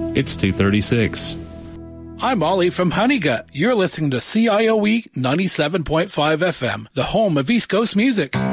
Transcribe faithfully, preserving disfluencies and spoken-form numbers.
It's two thirty-six. I'm Ollie from Honeygut. You're listening to C I O E ninety-seven point five F M, the home of East Coast music.